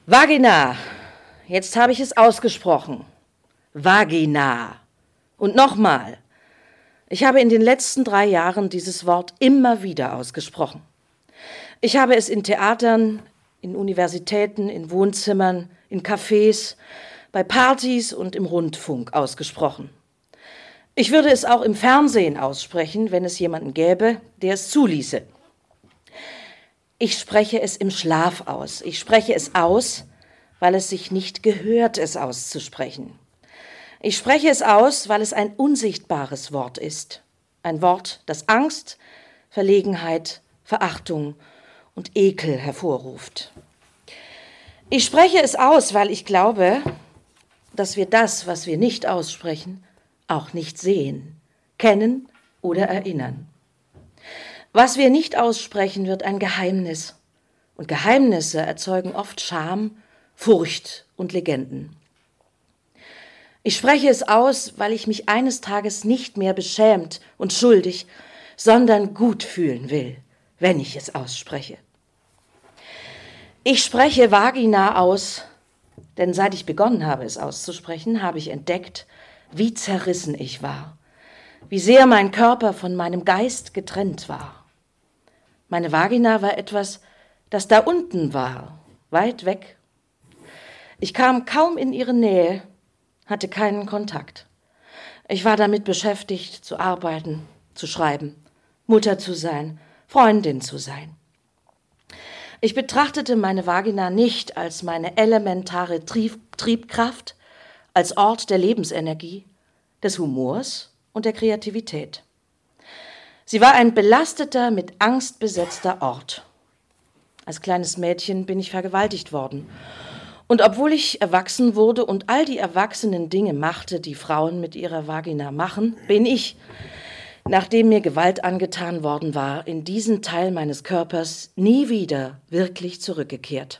Vagina. Jetzt habe ich es ausgesprochen. Vagina. Und nochmal. Ich habe in den letzten 3 Jahren dieses Wort immer wieder ausgesprochen. Ich habe es in Theatern, in Universitäten, in Wohnzimmern, in Cafés, bei Partys und im Rundfunk ausgesprochen. Ich würde es auch im Fernsehen aussprechen, wenn es jemanden gäbe, der es zuließe. Ich spreche es im Schlaf aus. Ich spreche es aus, weil es sich nicht gehört, es auszusprechen. Ich spreche es aus, weil es ein unsichtbares Wort ist. Ein Wort, das Angst, Verlegenheit, Verachtung und Ekel hervorruft. Ich spreche es aus, weil ich glaube, dass wir das, was wir nicht aussprechen, auch nicht sehen, kennen oder erinnern. Was wir nicht aussprechen, wird ein Geheimnis. Und Geheimnisse erzeugen oft Scham, Furcht und Legenden. Ich spreche es aus, weil ich mich eines Tages nicht mehr beschämt und schuldig, sondern gut fühlen will, wenn ich es ausspreche. Ich spreche Vagina aus, denn seit ich begonnen habe, es auszusprechen, habe ich entdeckt, wie zerrissen ich war, wie sehr mein Körper von meinem Geist getrennt war. Meine Vagina war etwas, das da unten war, weit weg. Ich kam kaum in ihre Nähe, hatte keinen Kontakt. Ich war damit beschäftigt, zu arbeiten, zu schreiben, Mutter zu sein, Freundin zu sein. Ich betrachtete meine Vagina nicht als meine elementare Triebkraft, als Ort der Lebensenergie, des Humors und der Kreativität. Sie war ein belasteter, mit Angst besetzter Ort. Als kleines Mädchen bin ich vergewaltigt worden. Und obwohl ich erwachsen wurde und all die erwachsenen Dinge machte, die Frauen mit ihrer Vagina machen, bin ich, nachdem mir Gewalt angetan worden war, in diesen Teil meines Körpers nie wieder wirklich zurückgekehrt.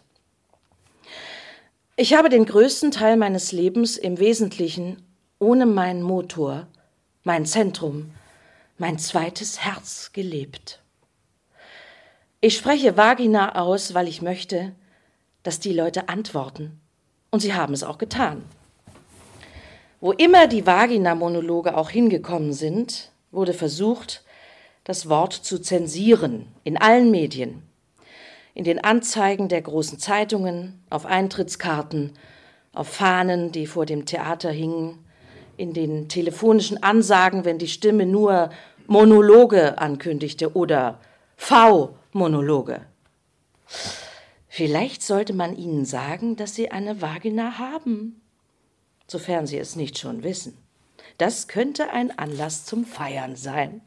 Ich habe den größten Teil meines Lebens im Wesentlichen ohne meinen Motor, mein Zentrum, mein zweites Herz gelebt. Ich spreche Vagina aus, weil ich möchte, dass die Leute antworten. Und sie haben es auch getan. Wo immer die Vagina-Monologe auch hingekommen sind, wurde versucht, das Wort zu zensieren, in allen Medien. In den Anzeigen der großen Zeitungen, auf Eintrittskarten, auf Fahnen, die vor dem Theater hingen, in den telefonischen Ansagen, wenn die Stimme nur Monologe ankündigte oder V-Monologe. Vielleicht sollte man ihnen sagen, dass sie eine Vagina haben, sofern sie es nicht schon wissen. Das könnte ein Anlass zum Feiern sein.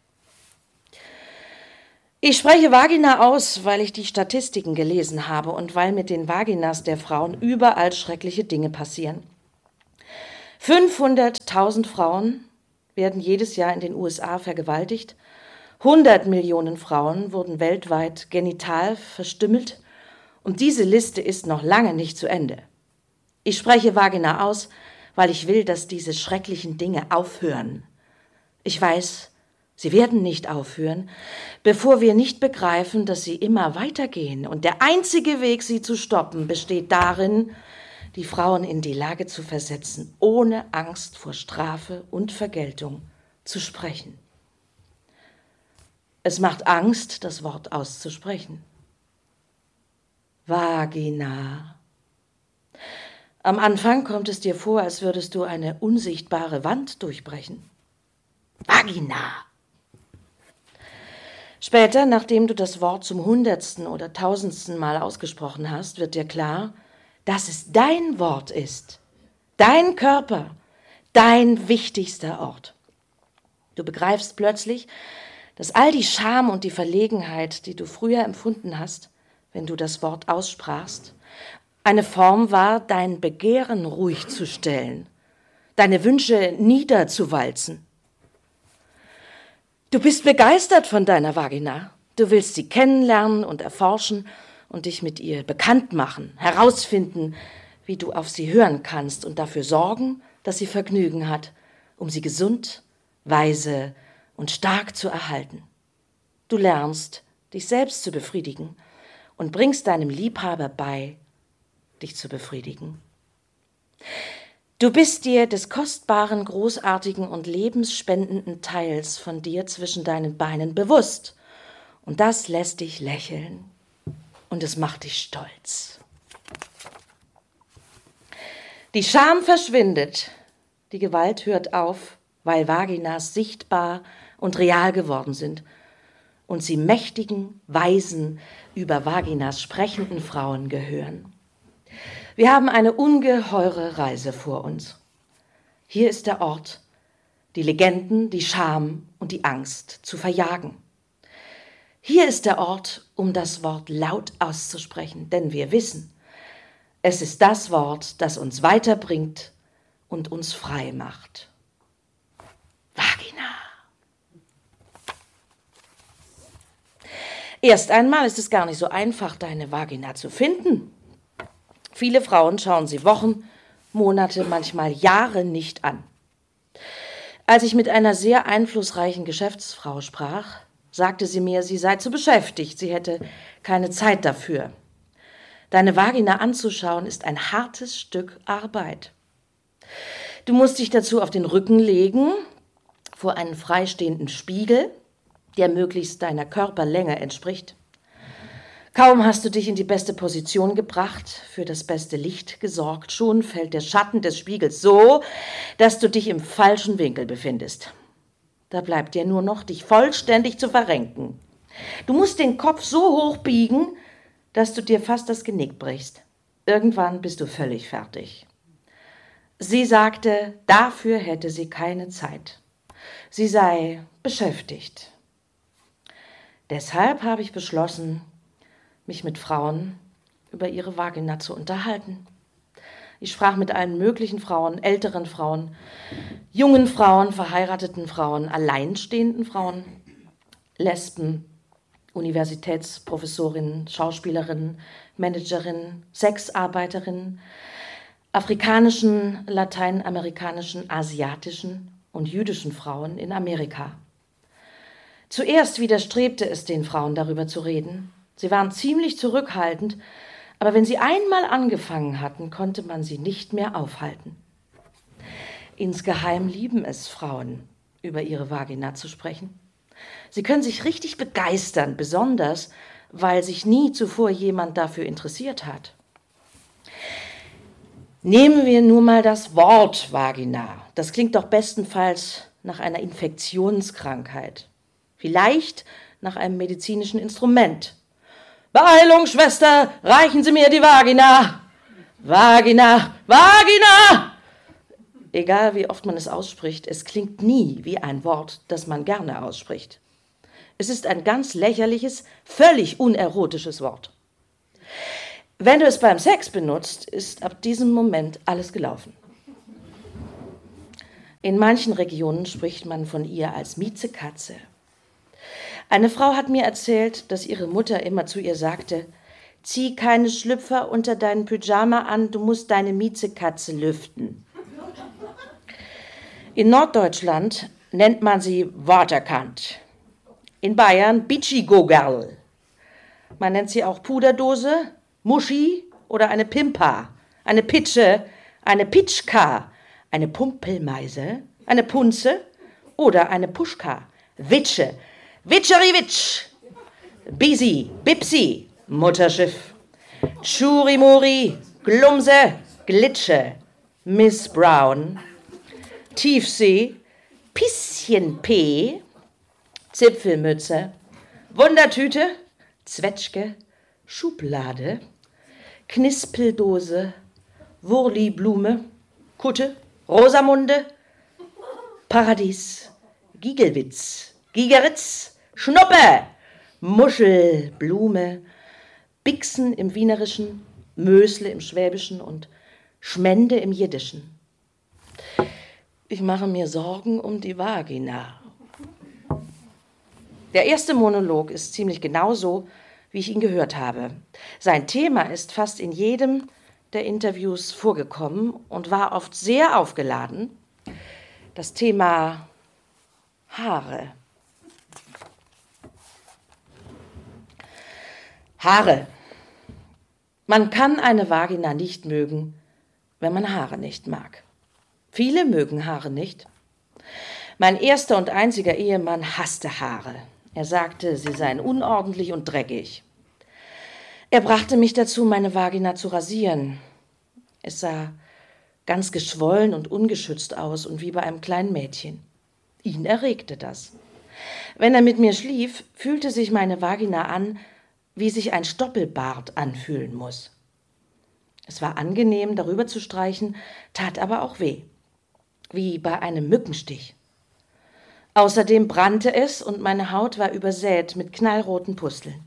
Ich spreche Vagina aus, weil ich die Statistiken gelesen habe und weil mit den Vaginas der Frauen überall schreckliche Dinge passieren. 500.000 Frauen werden jedes Jahr in den USA vergewaltigt. 100 Millionen Frauen wurden weltweit genital verstümmelt. Und diese Liste ist noch lange nicht zu Ende. Ich spreche Vagina aus, weil ich will, dass diese schrecklichen Dinge aufhören. Ich weiß, sie werden nicht aufhören, bevor wir nicht begreifen, dass sie immer weitergehen. Und der einzige Weg, sie zu stoppen, besteht darin, die Frauen in die Lage zu versetzen, ohne Angst vor Strafe und Vergeltung zu sprechen. Es macht Angst, das Wort auszusprechen. Vagina. Am Anfang kommt es dir vor, als würdest du eine unsichtbare Wand durchbrechen. Vagina. Später, nachdem du das Wort zum 100. oder 1000. Mal ausgesprochen hast, wird dir klar, dass es dein Wort ist, dein Körper, dein wichtigster Ort. Du begreifst plötzlich, dass all die Scham und die Verlegenheit, die du früher empfunden hast, wenn du das Wort aussprachst, eine Form war, dein Begehren ruhig zu stellen, deine Wünsche niederzuwalzen. Du bist begeistert von deiner Vagina. Du willst sie kennenlernen und erforschen und dich mit ihr bekannt machen, herausfinden, wie du auf sie hören kannst und dafür sorgen, dass sie Vergnügen hat, um sie gesund, weise und stark zu erhalten. Du lernst, dich selbst zu befriedigen und bringst deinem Liebhaber bei, dich zu befriedigen. Du bist dir des kostbaren, großartigen und lebensspendenden Teils von dir zwischen deinen Beinen bewusst. Und das lässt dich lächeln und es macht dich stolz. Die Scham verschwindet, die Gewalt hört auf, weil Vaginas sichtbar und real geworden sind und sie mächtigen, weisen, über Vaginas sprechenden Frauen gehören. Wir haben eine ungeheure Reise vor uns. Hier ist der Ort, die Legenden, die Scham und die Angst zu verjagen. Hier ist der Ort, um das Wort laut auszusprechen, denn wir wissen, es ist das Wort, das uns weiterbringt und uns frei macht. Vagina. Erst einmal ist es gar nicht so einfach, deine Vagina zu finden. Viele Frauen schauen sie Wochen, Monate, manchmal Jahre nicht an. Als ich mit einer sehr einflussreichen Geschäftsfrau sprach, sagte sie mir, sie sei zu beschäftigt, sie hätte keine Zeit dafür. Deine Vagina anzuschauen ist ein hartes Stück Arbeit. Du musst dich dazu auf den Rücken legen, vor einen freistehenden Spiegel, der möglichst deiner Körperlänge entspricht. Kaum hast du dich in die beste Position gebracht, für das beste Licht gesorgt, schon fällt der Schatten des Spiegels so, dass du dich im falschen Winkel befindest. Da bleibt dir nur noch, dich vollständig zu verrenken. Du musst den Kopf so hoch biegen, dass du dir fast das Genick brichst. Irgendwann bist du völlig fertig. Sie sagte, dafür hätte sie keine Zeit. Sie sei beschäftigt. Deshalb habe ich beschlossen, mich mit Frauen über ihre Vagina zu unterhalten. Ich sprach mit allen möglichen Frauen, älteren Frauen, jungen Frauen, verheirateten Frauen, alleinstehenden Frauen, Lesben, Universitätsprofessorinnen, Schauspielerinnen, Managerinnen, Sexarbeiterinnen, afrikanischen, lateinamerikanischen, asiatischen und jüdischen Frauen in Amerika. Zuerst widerstrebte es den Frauen, darüber zu reden. Sie waren ziemlich zurückhaltend, aber wenn sie einmal angefangen hatten, konnte man sie nicht mehr aufhalten. Insgeheim lieben es Frauen, über ihre Vagina zu sprechen. Sie können sich richtig begeistern, besonders, weil sich nie zuvor jemand dafür interessiert hat. Nehmen wir nur mal das Wort Vagina. Das klingt doch bestenfalls nach einer Infektionskrankheit. Vielleicht nach einem medizinischen Instrument. Beeilung, Schwester, reichen Sie mir die Vagina! Vagina, Vagina! Egal wie oft man es ausspricht, es klingt nie wie ein Wort, das man gerne ausspricht. Es ist ein ganz lächerliches, völlig unerotisches Wort. Wenn du es beim Sex benutzt, ist ab diesem Moment alles gelaufen. In manchen Regionen spricht man von ihr als Miezekatze. Eine Frau hat mir erzählt, dass ihre Mutter immer zu ihr sagte, zieh keine Schlüpfer unter deinen Pyjama an, du musst deine Miezekatze lüften. In Norddeutschland nennt man sie Waterkant. In Bayern Bitschi-Gogerl. Man nennt sie auch Puderdose, Muschi oder eine Pimpa, eine Pitsche, eine Pitschka, eine Pumpelmeise, eine Punze oder eine Puschka, Witsche, Witscheriwitsch, Bisi, Bipsi, Mutterschiff, Churimuri, Glumse, Glitsche, Miss Brown, Tiefsee, Pisschen P, Zipfelmütze, Wundertüte, Zwetschge, Schublade, Knispeldose, Wurliblume, Kutte, Rosamunde, Paradies, Gigelwitz, Gigeritz, Schnuppe, Muschel, Blume, Bixen im Wienerischen, Mösle im Schwäbischen und Schmende im Jiddischen. Ich mache mir Sorgen um die Vagina. Der erste Monolog ist ziemlich genauso, wie ich ihn gehört habe. Sein Thema ist fast in jedem der Interviews vorgekommen und war oft sehr aufgeladen. Das Thema Haare. Haare. Man kann eine Vagina nicht mögen, wenn man Haare nicht mag. Viele mögen Haare nicht. Mein erster und einziger Ehemann hasste Haare. Er sagte, sie seien unordentlich und dreckig. Er brachte mich dazu, meine Vagina zu rasieren. Es sah ganz geschwollen und ungeschützt aus und wie bei einem kleinen Mädchen. Ihn erregte das. Wenn er mit mir schlief, fühlte sich meine Vagina an, wie sich ein Stoppelbart anfühlen muss. Es war angenehm, darüber zu streichen, tat aber auch weh, wie bei einem Mückenstich. Außerdem brannte es und meine Haut war übersät mit knallroten Pusteln.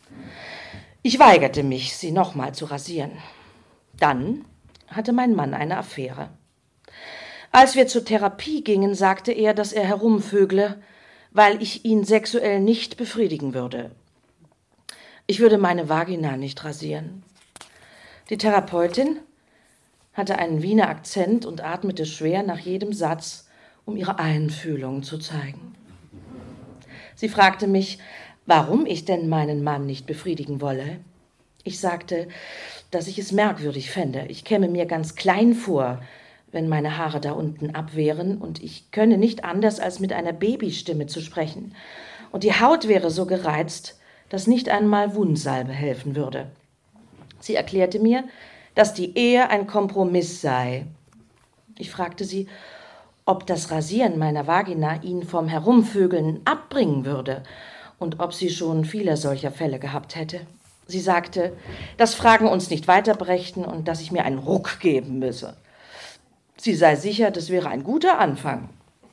Ich weigerte mich, sie nochmal zu rasieren. Dann hatte mein Mann eine Affäre. Als wir zur Therapie gingen, sagte er, dass er herumvögle, weil ich ihn sexuell nicht befriedigen würde. Ich würde meine Vagina nicht rasieren. Die Therapeutin hatte einen Wiener Akzent und atmete schwer nach jedem Satz, um ihre Einfühlung zu zeigen. Sie fragte mich, warum ich denn meinen Mann nicht befriedigen wolle. Ich sagte, dass ich es merkwürdig fände. Ich käme mir ganz klein vor, wenn meine Haare da unten ab wären, und ich könne nicht anders, als mit einer Babystimme zu sprechen. Und die Haut wäre so gereizt, dass nicht einmal Wundsalbe helfen würde. Sie erklärte mir, dass die Ehe ein Kompromiss sei. Ich fragte sie, ob das Rasieren meiner Vagina ihn vom Herumvögeln abbringen würde und ob sie schon viele solcher Fälle gehabt hätte. Sie sagte, dass Fragen uns nicht weiterbrächten und dass ich mir einen Ruck geben müsse. Sie sei sicher, das wäre ein guter Anfang.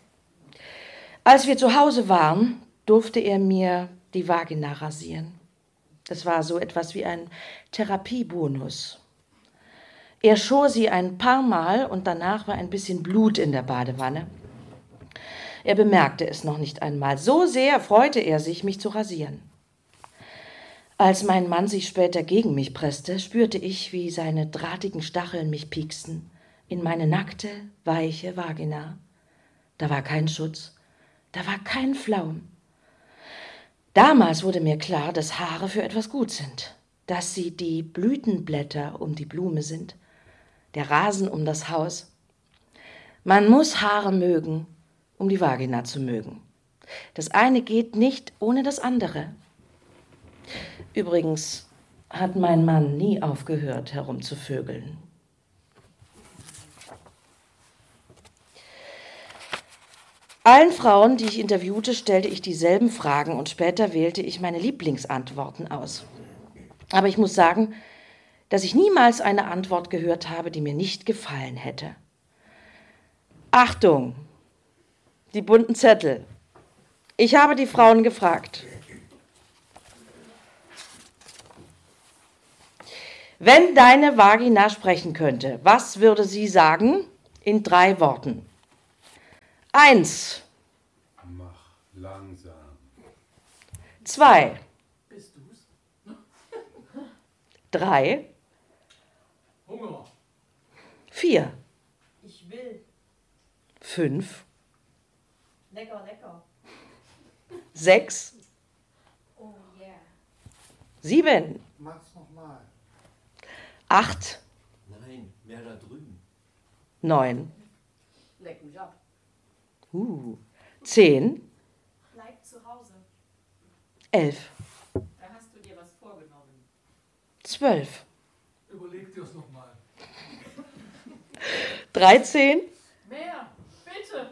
Als wir zu Hause waren, durfte er mir die Vagina rasieren. Das war so etwas wie ein Therapiebonus. Er schor sie ein paar Mal und danach war ein bisschen Blut in der Badewanne. Er bemerkte es noch nicht einmal. So sehr freute er sich, mich zu rasieren. Als mein Mann sich später gegen mich presste, spürte ich, wie seine drahtigen Stacheln mich pieksten in meine nackte, weiche Vagina. Da war kein Schutz, da war kein Flaum. Damals wurde mir klar, dass Haare für etwas gut sind, dass sie die Blütenblätter um die Blume sind, der Rasen um das Haus. Man muss Haare mögen, um die Vagina zu mögen. Das eine geht nicht ohne das andere. Übrigens hat mein Mann nie aufgehört, herumzuvögeln. Allen Frauen, die ich interviewte, stellte ich dieselben Fragen und später wählte ich meine Lieblingsantworten aus. Aber ich muss sagen, dass ich niemals eine Antwort gehört habe, die mir nicht gefallen hätte. Achtung! Die bunten Zettel. Ich habe die Frauen gefragt. Wenn deine Vagina sprechen könnte, was würde sie sagen? In 3 Worten. 1. Mach langsam. 2. Bist du's? 3. Hunger. 4. Ich will. 5. Lecker, lecker. 6. Oh yeah. 7. Mach's nochmal. 8. Nein, mehr da drüben. 9. Leck mich ab. 10. Bleib zu Hause. 11. Da hast du dir was vorgenommen. 12. Überleg dir's nochmal. 13. Mehr, bitte.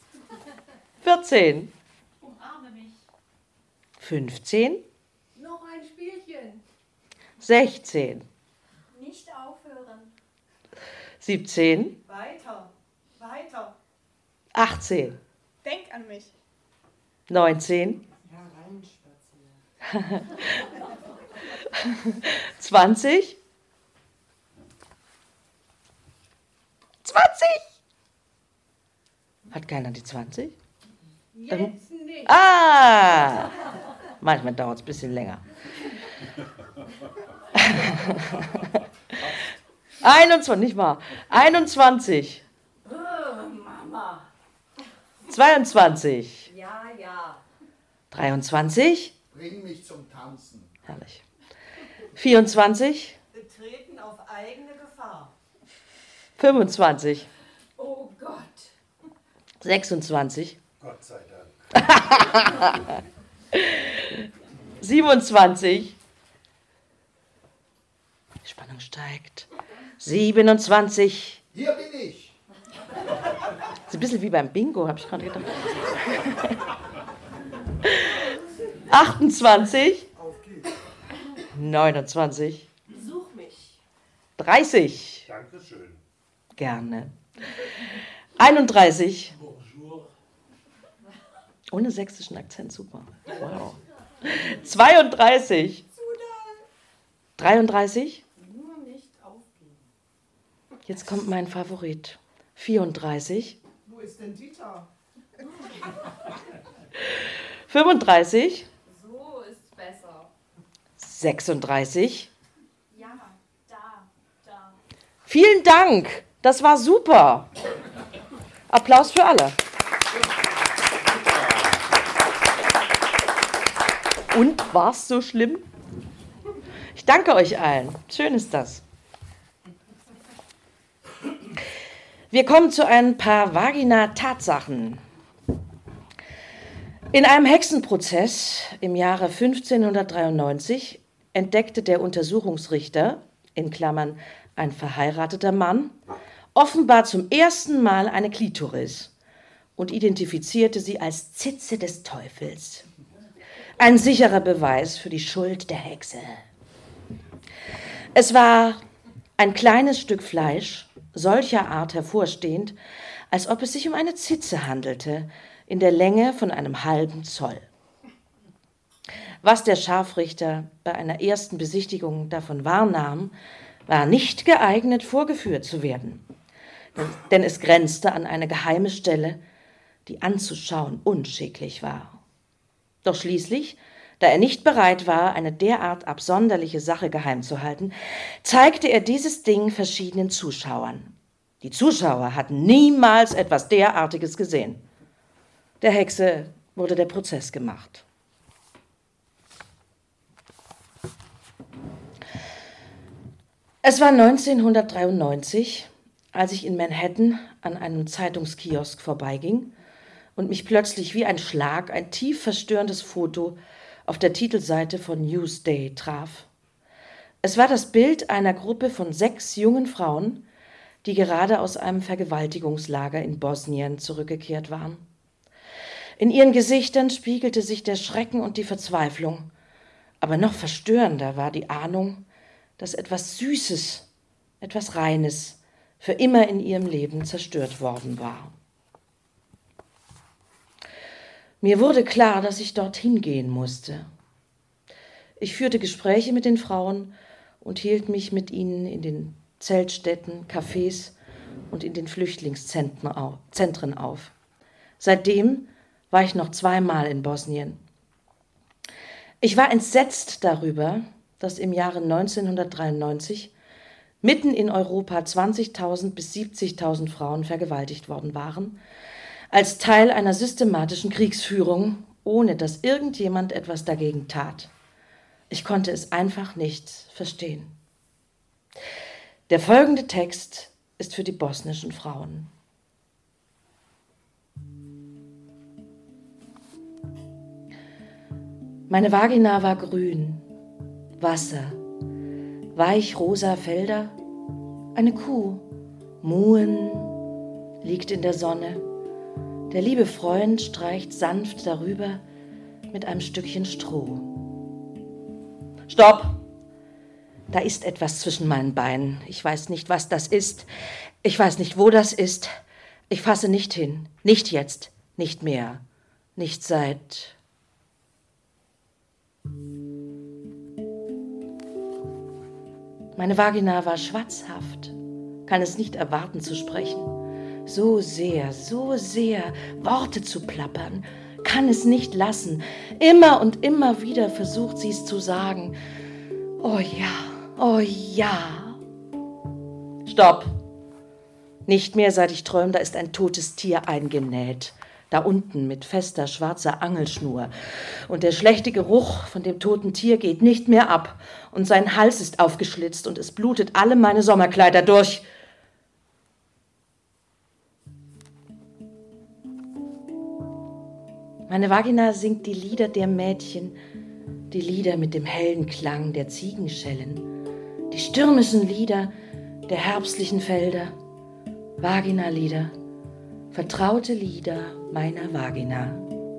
14. Umarme mich. 15. Noch ein Spielchen. 16. Nicht aufhören. 17. Weiter, weiter. 18. Denk an mich. 19. Hereinspazieren. 20. 20. Hat keiner die 20? Jetzt nicht. Ah! Manchmal dauert es ein bisschen länger. 21, nicht wahr? 21. Mama. 22. Ja, ja. 23. Bring mich zum Tanzen. Herrlich. 24. Betreten 25, Oh Gott. 26, Gott sei Dank. 27. Die Spannung steigt. 27. Hier bin ich. Ist ein bisschen wie beim Bingo, habe ich gerade gedacht. 28. Auf geht's. 29. Such mich. 30. Dankeschön. Gerne. 31. Bonjour. Ohne sächsischen Akzent, super. Wow. 32. 33. Nur nicht aufgeben. Jetzt kommt mein Favorit. 34. Wo ist denn Dieter? 35. So ist besser. 36. Ja, da. Vielen Dank. Das war super. Applaus für alle. Und war's so schlimm? Ich danke euch allen. Schön ist das. Wir kommen zu ein paar Vagina-Tatsachen. In einem Hexenprozess im Jahre 1593 entdeckte der Untersuchungsrichter, in Klammern ein verheirateter Mann, offenbar zum ersten Mal eine Klitoris und identifizierte sie als Zitze des Teufels. Ein sicherer Beweis für die Schuld der Hexe. Es war ein kleines Stück Fleisch, solcher Art hervorstehend, als ob es sich um eine Zitze handelte, in der Länge von einem halben Zoll. Was der Scharfrichter bei einer ersten Besichtigung davon wahrnahm, war nicht geeignet, vorgeführt zu werden, denn es grenzte an eine geheime Stelle, die anzuschauen unschicklich war. Doch schließlich, da er nicht bereit war, eine derart absonderliche Sache geheim zu halten, zeigte er dieses Ding verschiedenen Zuschauern. Die Zuschauer hatten niemals etwas derartiges gesehen. Der Hexe wurde der Prozess gemacht. Es war 1993, als ich in Manhattan an einem Zeitungskiosk vorbeiging und mich plötzlich wie ein Schlag ein tief verstörendes Foto auf der Titelseite von Newsday traf. Es war das Bild einer Gruppe von 6 jungen Frauen, die gerade aus einem Vergewaltigungslager in Bosnien zurückgekehrt waren. In ihren Gesichtern spiegelte sich der Schrecken und die Verzweiflung, aber noch verstörender war die Ahnung, dass etwas Süßes, etwas Reines für immer in ihrem Leben zerstört worden war. Mir wurde klar, dass ich dorthin gehen musste. Ich führte Gespräche mit den Frauen und hielt mich mit ihnen in den Zeltstätten, Cafés und in den Flüchtlingszentren auf. Seitdem war ich noch 2-mal in Bosnien. Ich war entsetzt darüber, dass im Jahre 1993 mitten in Europa 20.000 bis 70.000 Frauen vergewaltigt worden waren, als Teil einer systematischen Kriegsführung, ohne dass irgendjemand etwas dagegen tat. Ich konnte es einfach nicht verstehen. Der folgende Text ist für die bosnischen Frauen. Meine Vagina war grün, Wasser, weich rosa Felder, eine Kuh, Muhen, liegt in der Sonne. Der liebe Freund streicht sanft darüber mit einem Stückchen Stroh. Stopp! Da ist etwas zwischen meinen Beinen. Ich weiß nicht, was das ist. Ich weiß nicht, wo das ist. Ich fasse nicht hin. Nicht jetzt. Nicht mehr. Nicht seit... Meine Vagina war schwatzhaft, kann es nicht erwarten zu sprechen. So sehr, Worte zu plappern, kann es nicht lassen. Immer und immer wieder versucht sie es zu sagen. Oh ja. Stopp. Nicht mehr, seit ich träume, da ist ein totes Tier eingenäht. Da unten mit fester schwarzer Angelschnur. Und der schlechte Geruch von dem toten Tier geht nicht mehr ab. Und sein Hals ist aufgeschlitzt und es blutet alle meine Sommerkleider durch. Meine Vagina singt die Lieder der Mädchen, die Lieder mit dem hellen Klang der Ziegenschellen, die stürmischen Lieder der herbstlichen Felder, Vagina-Lieder, vertraute Lieder meiner Vagina.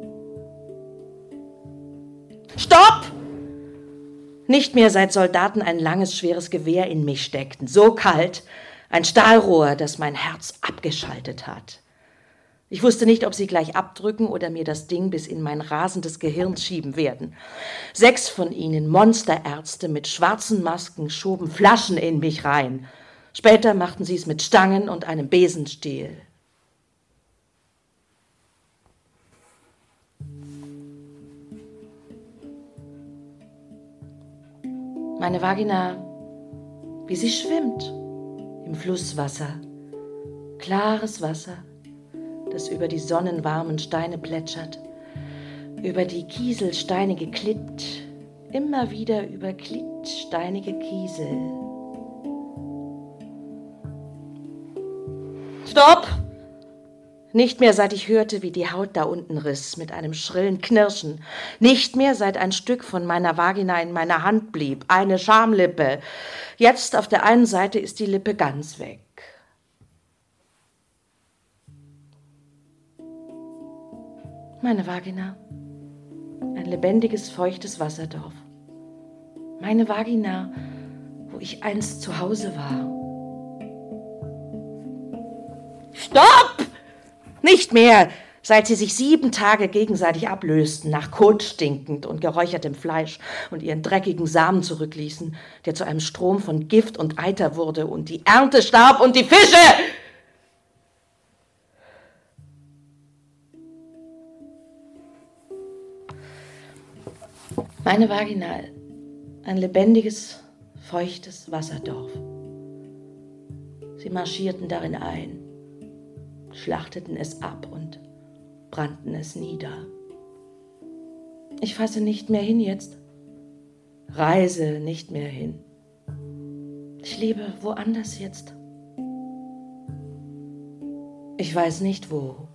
Stopp! Nicht mehr, seit Soldaten ein langes, schweres Gewehr in mich steckten. So kalt, ein Stahlrohr, das mein Herz abgeschaltet hat. Ich wusste nicht, ob sie gleich abdrücken oder mir das Ding bis in mein rasendes Gehirn schieben werden. 6 von ihnen, Monsterärzte mit schwarzen Masken, schoben Flaschen in mich rein. Später machten sie es mit Stangen und einem Besenstiel. Meine Vagina, wie sie schwimmt im Flusswasser, klares Wasser, das über die sonnenwarmen Steine plätschert, über die kieselsteinige Klitt, immer wieder über klittsteinige Kiesel. Stopp! Nicht mehr, seit ich hörte, wie die Haut da unten riss, mit einem schrillen Knirschen. Nicht mehr, seit ein Stück von meiner Vagina in meiner Hand blieb, eine Schamlippe. Jetzt auf der einen Seite ist die Lippe ganz weg. Meine Vagina, ein lebendiges, feuchtes Wasserdorf. Meine Vagina, wo ich einst zu Hause war. Stopp! Nicht mehr, seit sie sich 7 Tage gegenseitig ablösten, nach Kot stinkend und geräuchertem Fleisch und ihren dreckigen Samen zurückließen, der zu einem Strom von Gift und Eiter wurde und die Ernte starb und die Fische! Meine Vagina, ein lebendiges, feuchtes Wasserdorf. Sie marschierten darin ein, schlachteten es ab und brannten es nieder. Ich fasse nicht mehr hin jetzt, reise nicht mehr hin. Ich lebe woanders jetzt. Ich weiß nicht wo.